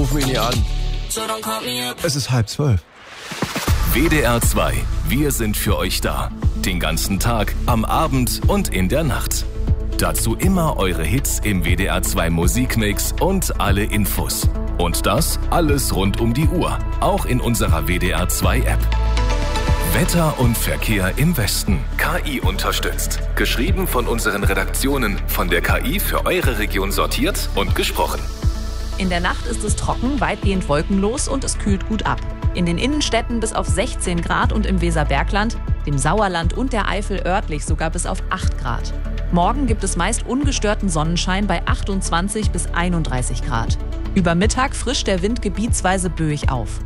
ruf mich nie an. Es ist 11:30. WDR 2. Wir sind für euch da. Den ganzen Tag, am Abend und in der Nacht. Dazu immer eure Hits im WDR 2 Musikmix und alle Infos. Und das alles rund um die Uhr. Auch in unserer WDR 2 App. Wetter und Verkehr im Westen. KI unterstützt. Geschrieben von unseren Redaktionen. Von der KI für eure Region sortiert und gesprochen. In der Nacht ist es trocken, weitgehend wolkenlos und es kühlt gut ab. In den Innenstädten bis auf 16 Grad und im Weserbergland, dem Sauerland und der Eifel örtlich sogar bis auf 8 Grad. Morgen gibt es meist ungestörten Sonnenschein bei 28 bis 31 Grad. Über Mittag frischt der Wind gebietsweise böig auf.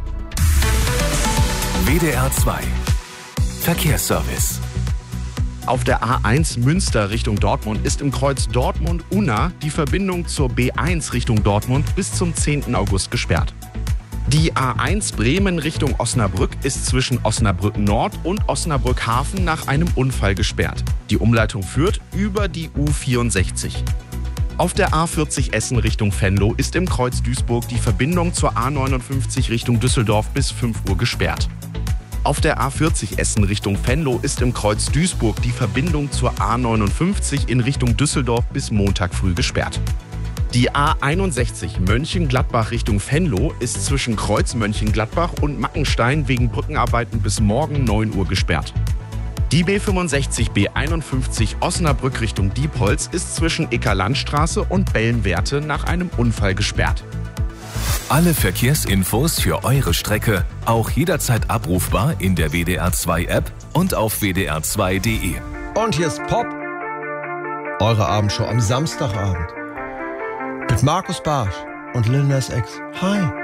WDR 2. Verkehrsservice. Auf der A1 Münster Richtung Dortmund ist im Kreuz Dortmund-Unna die Verbindung zur B1 Richtung Dortmund bis zum 10. August gesperrt. Die A1 Bremen Richtung Osnabrück ist zwischen Osnabrück Nord und Osnabrück Hafen nach einem Unfall gesperrt. Die Umleitung führt über die U64. Auf der A40 Essen Richtung Venlo ist im Kreuz Duisburg die Verbindung zur A59 Richtung Düsseldorf bis 5 Uhr gesperrt. Auf der A40 Essen Richtung Venlo ist im Kreuz Duisburg die Verbindung zur A59 in Richtung Düsseldorf bis Montag früh gesperrt. Die A61 Mönchengladbach Richtung Venlo ist zwischen Kreuz Mönchengladbach und Mackenstein wegen Brückenarbeiten bis morgen 9 Uhr gesperrt. Die B65 B51 Osnabrück Richtung Diepholz ist zwischen Eckerlandstraße und Bellenwerte nach einem Unfall gesperrt. Alle Verkehrsinfos für eure Strecke auch jederzeit abrufbar in der WDR 2 App und auf wdr2.de. Und hier ist Pop. Eure Abendshow am Samstagabend. Mit Markus Barsch und Lil Nas X. Hi.